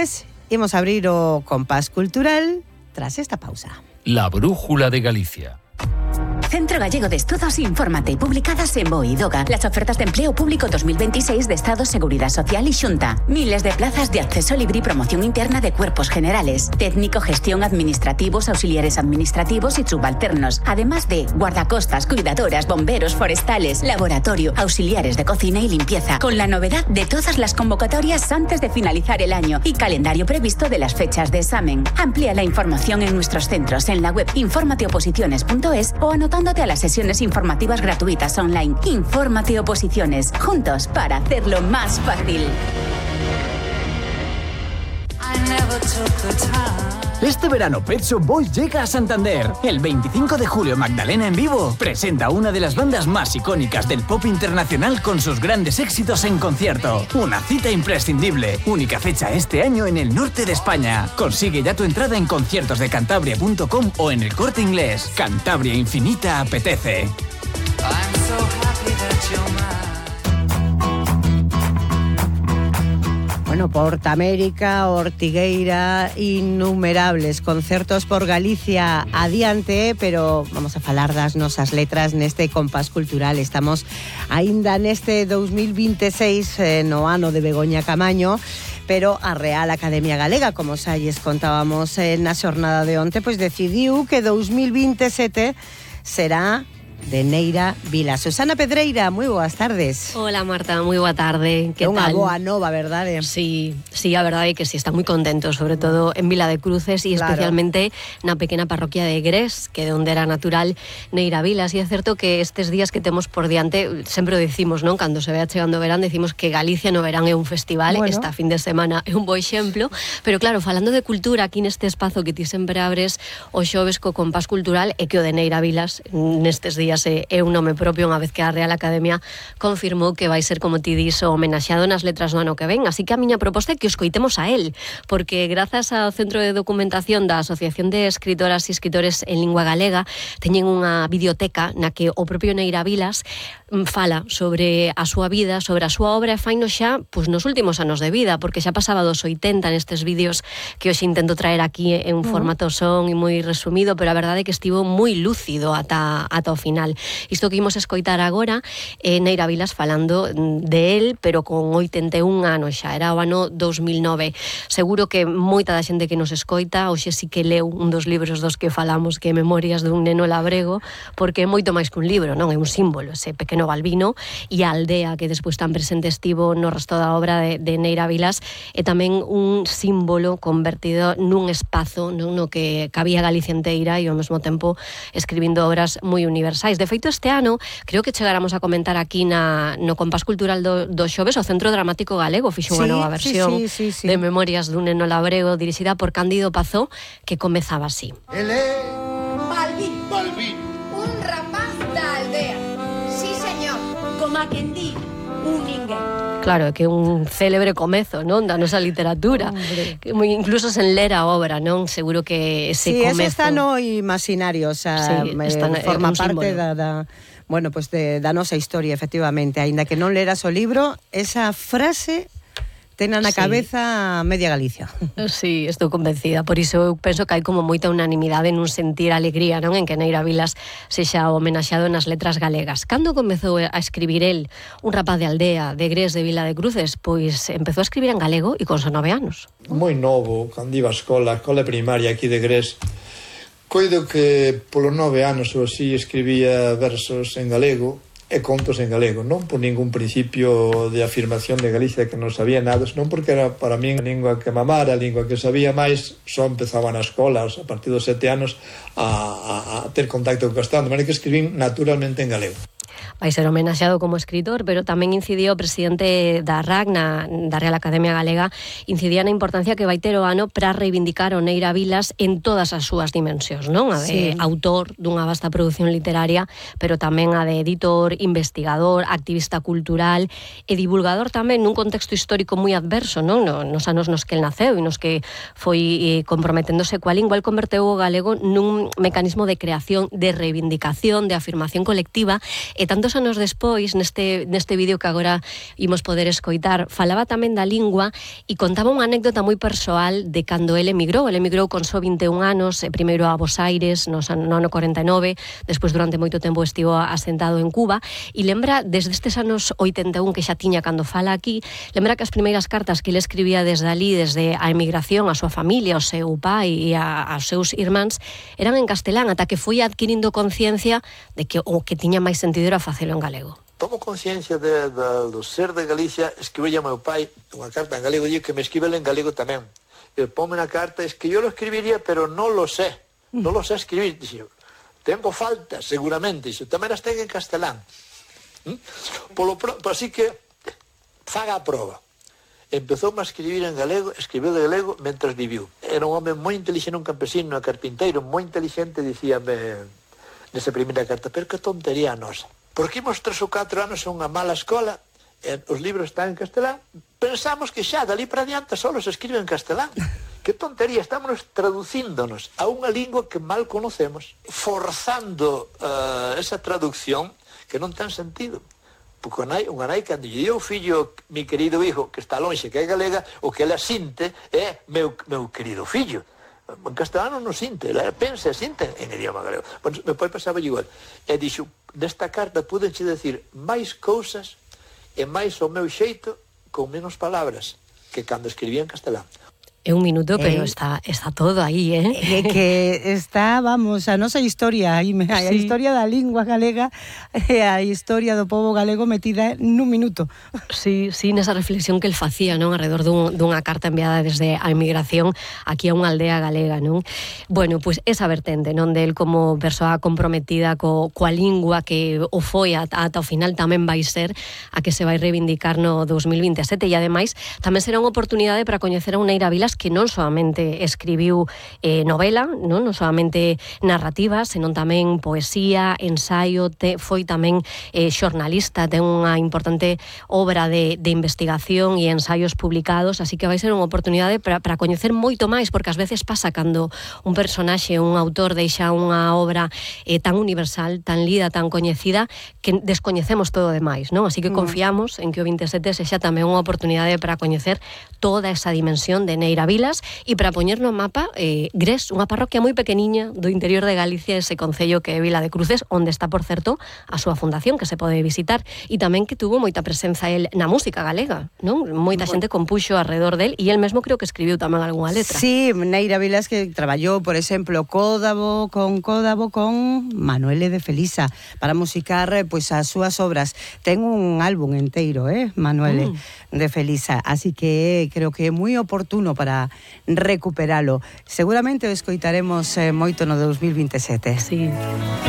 lunes imos abrir o compás cultural tras esta pausa. La Brújula de Galicia. Centro Gallego de Estudos Infórmate, publicadas en BOE y DOGA. Las ofertas de empleo público 2026 de Estado, Seguridad Social y Xunta. Miles de plazas de acceso libre y promoción interna de cuerpos generales. Técnico, gestión, administrativos, auxiliares administrativos y subalternos. Además de guardacostas, cuidadoras, bomberos, forestales, laboratorio, auxiliares de cocina y limpieza. Con la novedad de todas las convocatorias antes de finalizar el año y calendario previsto de las fechas de examen. Amplía la información en nuestros centros en la web informateoposiciones.es o anotándote a las sesiones informativas gratuitas online. Infórmate Oposiciones, juntos para hacerlo más fácil. Este verano Pet Shop Boys llega a Santander. El 25 de julio Magdalena en Vivo presenta una de las bandas más icónicas del pop internacional con sus grandes éxitos en concierto. Una cita imprescindible. Única fecha este año en el norte de España. Consigue ya tu entrada en conciertosdecantabria.com o en El Corte Inglés. Cantabria Infinita apetece. Bueno, Porta América, Ortigueira, innumerables concertos por Galicia adiante, pero vamos a falar das nosas letras neste compás cultural. Estamos aínda neste 2026 no ano de Begoña Camaño, pero a Real Academia Galega, como xa lles contábamos na xornada de onte, pois decidiu que 2027 será de Neira Vilas. Susana Pedreira, moi boas tardes. Hola Marta, moi boa tarde. Que unha boa nova, verdade? Sí, a verdade é que sí, está moi contento, sobre todo en Vila de Cruces e especialmente na pequena parroquia de Gres, que de onde era natural Neira Vilas. E é certo que estes días que temos por diante, sempre o decimos, non? Cando se vea chegando o verán, decimos que Galicia no verán é un festival, bueno, esta fin de semana é un bo exemplo, pero claro, falando de cultura aquí neste espazo que ti sempre abres o xoves co compás cultural, é que o de Neira Vilas nestes días é un nome propio, unha vez que a Real Academia confirmou que vai ser, como ti dis, o homenaxeado nas letras do ano que ven. Así que a miña proposta é que os coitemos a él, porque grazas ao Centro de Documentación da Asociación de Escritoras e Escritores en Lingua Galega teñen unha videoteca na que o propio Neira Vilas fala sobre a súa vida, sobre a súa obra, e faino xa pois, nos últimos anos de vida, porque xa pasaba dos 80 nestes vídeos que hoxe intento traer aquí en formato son e moi resumido, pero a verdade é que estivo moi lúcido ata o final. Isto que imos escoitar agora é Neira Vilas falando de él, pero con 81 anos xa, era o ano 2009. Seguro que moita da xente que nos escoita hoxe sí que leu un dos libros dos que falamos, que é Memorias dun neno labrego, porque é moito máis que un libro, non? É un símbolo, ese pequeno Balbino, e a aldea que despois tan presente estivo no resto da obra de Neira Vilas, é tamén un símbolo convertido nun espazo, non? No que cabía Galicia inteira e ao mesmo tempo escribindo obras moi universais. De feito, este ano, creo que chegáramos a comentar aquí no compás cultural do xoves, o Centro Dramático Galego fixo unha nova versión de Memorias dun neno labrego dirixida por Cándido Pazó, que comezaba así. El é Balbín, un rapaz da aldea. Sí, señor, como a quen di, un ninguén. Claro, é que un célebre comezo, non, da nosa literatura. Incluso sen ler a obra, non? Seguro que ese comezo... Sí, eso está no imaginario, o sea, forma parte bueno, pues da nosa historia, efectivamente. Aínda que non leras o libro, esa frase ten na cabeza media Galicia. Sí, estou convencida. Por iso eu penso que hai como moita unanimidade nun sentir alegría, non? En que Neira Vilas sexa homenaxeado nas letras galegas. Cando comezou a escribir el, un rapaz de aldea, de Gres, de Vila de Cruces, pois empezou a escribir en galego e con só 9 anos. Moi novo, cando iba a escola primaria aquí de Gres, coido que polos 9 anos ou así escribía versos en galego e contos en galego, non por ningún principio de afirmación de Galicia que non sabía nada, non porque era para min a lingua que mamara, a lingua que sabía máis, só empezaba na escola, a partir dos 7 anos a ter contacto co castelán, de maneira que escribín naturalmente en galego. Vai ser homenaxeado como escritor, pero tamén incidiu o presidente da RAC, da Real Academia Galega, incidía na importancia que vai ter o ano para reivindicar o Neira Vilas en todas as súas dimensións, non? A de autor dunha vasta produción literaria, pero tamén a de editor, investigador, activista cultural e divulgador tamén nun contexto histórico moi adverso, non? Nos anos nos que el naceu e nos que foi comprometéndose coa lingua, el converteu o galego nun mecanismo de creación, de reivindicación, de afirmación colectiva, e tanto tantos anos despois, neste vídeo que agora imos poder escoitar, falaba tamén da lingua e contaba unha anécdota moi persoal de cando ele emigrou. Ele emigrou con só 21 anos, primeiro a Buenos Aires, no ano 49, despois durante moito tempo estivo asentado en Cuba, e lembra, desde estes anos 81 que xa tiña cando fala aquí, lembra que as primeiras cartas que ele escribía desde ali, desde a emigración, a súa familia, ao seu pai e aos seus irmáns, eran en castelán, ata que foi adquirindo conciencia de que o que tiña máis sentido era facelo en galego. Tomo conciencia do ser de Galicia, escribí a meu pai unha carta en galego, e que me escribe en galego tamén. Ponme na carta, es que yo lo escribiría, pero non lo sé escribir. Dixo, tengo faltas, seguramente. Dixo, tamén as ten en castelán. Así que, faga a prova. Empezou a escribir en galego, escribiu de galego mentre viviu. Era un home moi inteligente, un campesino, un carpinteiro, moi inteligente, dicíame nesa primeira carta, pero que tontería a nosa. Porque imos 3 ou 4 anos en unha mala escola, os libros están en castelán, pensamos que xa, dali para diante, só se escribe en castelán. Que tontería, estamos traducíndonos a unha lingua que mal conocemos, forzando esa traducción que non ten sentido. Porque unha nai, cando lle dio o fillo, mi querido hijo, que está lonxe, que é galega, o que ela sinte é meu querido fillo. En castelano non sinte, ela pensa e sinte en idioma galego. Bueno, me pode pasar igual. E dixo, nesta carta pudenche decir máis cousas e máis o meu xeito con menos palabras que cando escribía en castelán. É un minuto, pero está todo aí, que está, vamos, a nosa historia, a historia da lingua galega, a historia do pobo galego metida nun minuto. Sí, nesa reflexión que el facía, non, alrededor dunha carta enviada desde a emigración aquí a unha aldea galega, non? Bueno, pois esa vertente, non, del como persoa comprometida coa lingua que o foi ata o final tamén vai ser a que se vai reivindicar no 2027 e ademais tamén será unha oportunidade para coñecer a Neira Vilas, que non solamente escribiu novela, non solamente narrativa, senón tamén poesía, ensaio, foi tamén xornalista, ten unha importante obra de investigación e ensaios publicados, así que vai ser unha oportunidade para coñecer moito máis, porque ás veces pasa cando un personaxe, un autor deixa unha obra tan universal, tan lida, tan coñecida, que descoñecemos todo o demais, non? Así que confiamos en que o 27 sexa tamén unha oportunidade para coñecer toda esa dimensión de Neira Vilas e para poñer no mapa Gres, unha parroquia moi pequeniña do interior de Galicia, ese concello que é Vila de Cruces, onde está, por certo, a súa fundación, que se pode visitar, e tamén que tuvo moita presenza el na música galega, non? Moita xente compuxo alrededor del, e el mesmo creo que escribiu tamén algunha letra. Sí, Neira Vilas, que traballou, por exemplo, Códabo con Manuele de Felisa para musicar pois as súas obras. Ten un álbum enteiro, Manuele de Felisa, así que creo que é moi oportuno para recuperalo. Seguramente o escoitaremos moito no 2027. Sí.